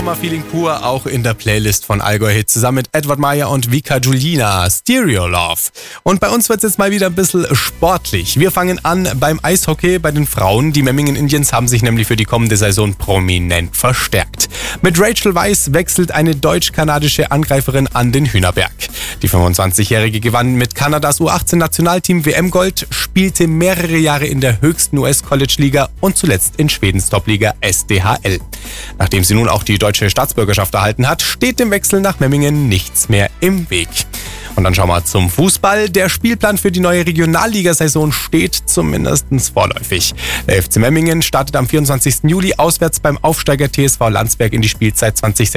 Sommerfeeling pur, auch in der Playlist von Allgäu Hit zusammen mit Edward Meyer und Vika Julina, Stereo Love. Und bei uns wird es jetzt mal wieder ein bisschen sportlich. Wir fangen an beim Eishockey bei den Frauen. Die Memmingen Indians haben sich nämlich für die kommende Saison prominent verstärkt. Mit Rachel Weisz wechselt eine deutsch-kanadische Angreiferin an den Hühnerberg. Die 25-Jährige gewann mit Kanadas U18-Nationalteam WM-Gold, spielte mehrere Jahre in der höchsten US-College-Liga und zuletzt in Schwedens Top-Liga SDHL. Nachdem sie nun auch die deutsche Staatsbürgerschaft erhalten hat, steht dem Wechsel nach Memmingen nichts mehr im Weg. Und dann schauen wir zum Fußball. Der Spielplan für die neue Regionalligasaison steht zumindest vorläufig. Der FC Memmingen startet am 24. Juli auswärts beim Aufsteiger TSV Landsberg in die Spielzeit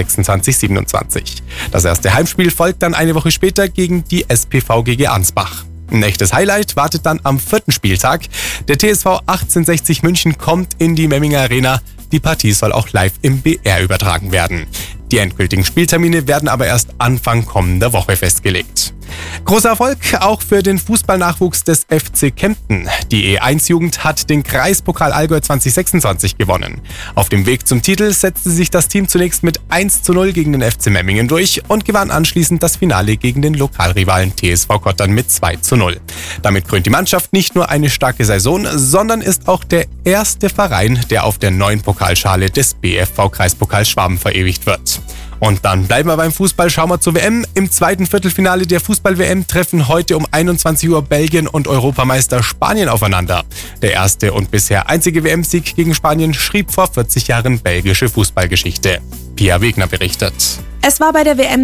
2026/27. Das erste Heimspiel folgt dann eine Woche später gegen die SPV GG Ansbach. Ein echtes Highlight wartet dann am 4. Spieltag. Der TSV 1860 München kommt in die Memminger Arena. Die Partie soll auch live im BR übertragen werden. Die endgültigen Spieltermine werden aber erst Anfang kommender Woche festgelegt. Großer Erfolg auch für den Fußballnachwuchs des FC Kempten. Die E1-Jugend hat den Kreispokal Allgäu 2026 gewonnen. Auf dem Weg zum Titel setzte sich das Team zunächst mit 1:0 gegen den FC Memmingen durch und gewann anschließend das Finale gegen den Lokalrivalen TSV Kottern mit 2:0. Damit krönt die Mannschaft nicht nur eine starke Saison, sondern ist auch der erste Verein, der auf der neuen Pokalschale des BFV Kreispokal Schwaben verewigt wird. Und dann bleiben wir beim Fußball, schauen wir zur WM. Im zweiten Viertelfinale der Fußball-WM treffen heute um 21 Uhr Belgien und Europameister Spanien aufeinander. Der erste und bisher einzige WM-Sieg gegen Spanien schrieb vor 40 Jahren belgische Fußballgeschichte. Pia Wegner berichtet. Es war bei der WM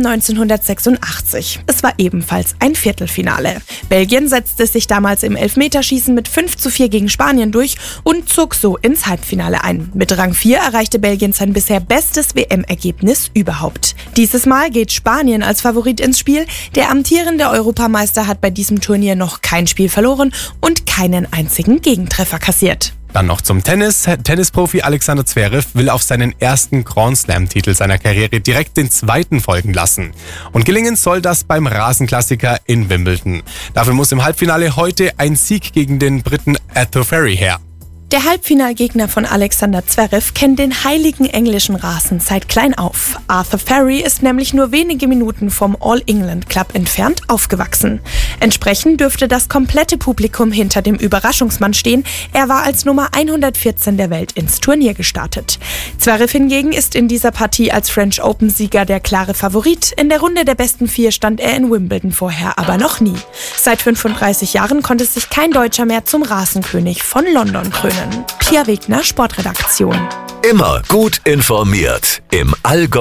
1986. Es war ebenfalls ein Viertelfinale. Belgien setzte sich damals im Elfmeterschießen mit 5:4 gegen Spanien durch und zog so ins Halbfinale ein. Mit Rang 4 erreichte Belgien sein bisher bestes WM-Ergebnis überhaupt. Dieses Mal geht Spanien als Favorit ins Spiel. Der amtierende Europameister hat bei diesem Turnier noch kein Spiel verloren und keinen einzigen Gegentreffer kassiert. Dann noch zum Tennis. Tennisprofi Alexander Zverev will auf seinen ersten Grand Slam-Titel seiner Karriere direkt den zweiten folgen lassen. Und gelingen soll das beim Rasenklassiker in Wimbledon. Dafür muss im Halbfinale heute ein Sieg gegen den Briten Arthur Ferry her. Der Halbfinalgegner von Alexander Zverev kennt den heiligen englischen Rasen seit klein auf. Arthur Ferry ist nämlich nur wenige Minuten vom All-England Club entfernt aufgewachsen. Entsprechend dürfte das komplette Publikum hinter dem Überraschungsmann stehen. Er war als Nummer 114 der Welt ins Turnier gestartet. Zverev hingegen ist in dieser Partie als French Open-Sieger der klare Favorit. In der Runde der besten 4 stand er in Wimbledon vorher aber noch nie. Seit 35 Jahren konnte sich kein Deutscher mehr zum Rasenkönig von London krönen. Pia Wegner, Sportredaktion. Immer gut informiert im Allgäu.